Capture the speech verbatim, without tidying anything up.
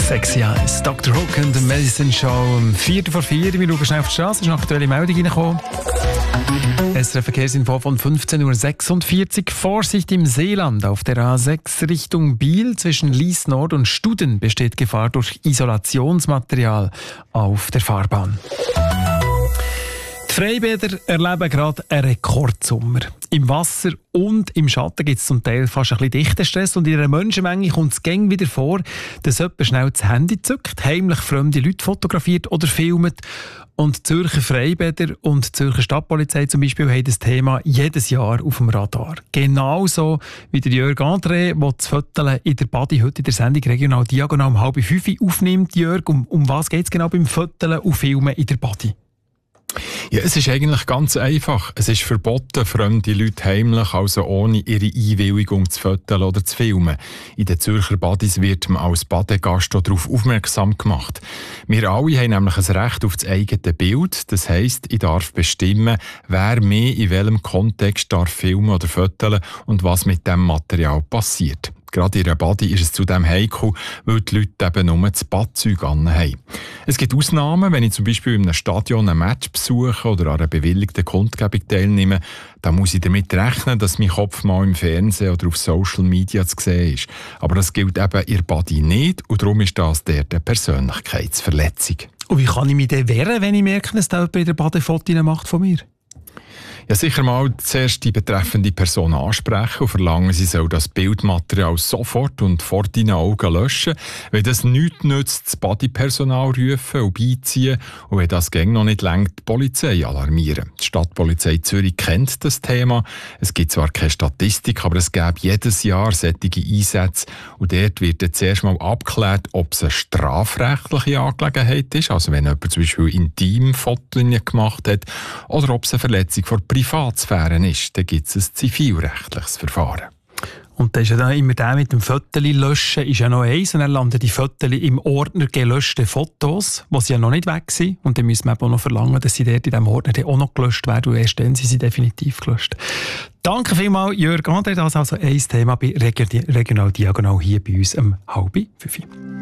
Sexy Eyes, Doktor Hook und The Medicine Show. Um Viertel vor vier, wir schauen schnell auf die Straße, ist eine aktuelle Meldung reingekommen. S R F-Verkehrsinfo von fünfzehn Uhr sechsundvierzig. Vorsicht im Seeland. Auf der A sechs Richtung Biel zwischen Lies Nord und Studen besteht Gefahr durch Isolationsmaterial auf der Fahrbahn. Die Freibäder erleben gerade einen Rekordsommer. Im Wasser und im Schatten gibt es zum Teil fast ein bisschen Dichtestress und in einer Menschenmenge kommt es gäng wieder vor, dass jemand schnell das Handy zückt, heimlich fremde Leute fotografiert oder filmt. Und die Zürcher Freibäder und die Zürcher Stadtpolizei zum Beispiel haben das Thema jedes Jahr auf dem Radar. Genauso wie der Jörg André, der das Föteln in der Badi heute in der Sendung Regional Diagonal um halb fünf aufnimmt. Jörg, um, um was geht es genau beim Föteln und Filmen in der Badi? Ja, es ist eigentlich ganz einfach. Es ist verboten, fremde Leute heimlich, also ohne ihre Einwilligung zu fotografieren oder zu filmen. In den Zürcher Badis wird man als Badegast darauf aufmerksam gemacht. Wir alle haben nämlich ein Recht auf das eigene Bild. Das heisst, ich darf bestimmen, wer mehr in welchem Kontext darf filmen oder fotografieren und was mit diesem Material passiert. Gerade in einer Badi ist es zudem heikel, weil die Leute eben nur das Badzeug anhaben. Es gibt Ausnahmen, wenn ich zum Beispiel in einem Stadion ein Match besuche oder an einer bewilligten Kundgebung teilnehme, dann muss ich damit rechnen, dass mein Kopf mal im Fernsehen oder auf Social Media zu sehen ist. Aber das gilt eben in der Badi nicht und darum ist das dort eine Persönlichkeitsverletzung. Und wie kann ich mich denn wehren, wenn ich merke, dass da jemand in der Badi Fotos macht von mir? Ja, sicher mal zuerst die betreffende Person ansprechen und verlangen, sie soll das Bildmaterial sofort und vor deinen Augen löschen. Wenn das nichts nützt, das Bodypersonal rufen und beiziehen und wenn das gang noch nicht reicht, die Polizei alarmieren. Die Stadtpolizei Zürich kennt das Thema. Es gibt zwar keine Statistik, aber es gäbe jedes Jahr solche Einsätze und dort wird dann zuerst mal abgeklärt, ob es eine strafrechtliche Angelegenheit ist, also wenn jemand zum Beispiel Intimfotos gemacht hat, oder ob es eine Verletzung von Privatsphäre ist, dann gibt es ein zivilrechtliches Verfahren. Und das ist ja dann immer der mit dem Föteli löschen, ist ja noch eins. Und dann landen die Föteli im Ordner gelöschte Fotos, die sie ja noch nicht weg sind. Und dann müssen wir auch noch verlangen, dass sie dort in diesem Ordner auch noch gelöscht werden. Und erst dann sind sie definitiv gelöscht. Danke vielmals, Jörg André. Das ist also ein Thema bei Regional Diagonal hier bei uns um halb fünf.